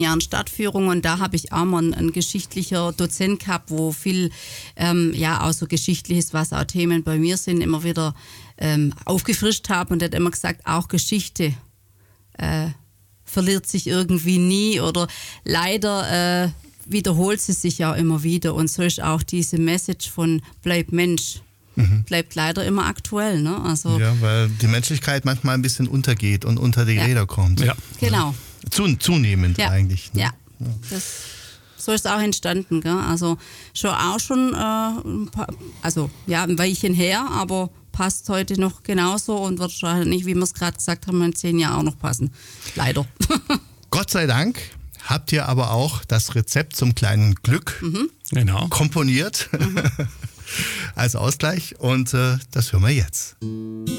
Jahren Stadtführung und da habe ich auch mal einen geschichtlicher Dozent gehabt, wo viel, auch so Geschichtliches, was auch Themen bei mir sind, immer wieder aufgefrischt habe und der hat immer gesagt, auch Geschichte verliert sich irgendwie nie oder leider wiederholt sie sich ja immer wieder und so ist auch diese Message von bleib Mensch. Bleibt leider immer aktuell. Ne? Also, ja, weil die Menschlichkeit manchmal ein bisschen untergeht und unter die Räder kommt. Ja. Genau. Zunehmend eigentlich. Ne? Ja, so ist es auch entstanden. Gell? Also schon ein Weilchen her, aber passt heute noch genauso und wird wahrscheinlich, wie wir es gerade gesagt haben, in 10 Jahren auch noch passen. Leider. Gott sei Dank habt ihr aber auch das Rezept zum kleinen Glück komponiert als Ausgleich und das hören wir jetzt.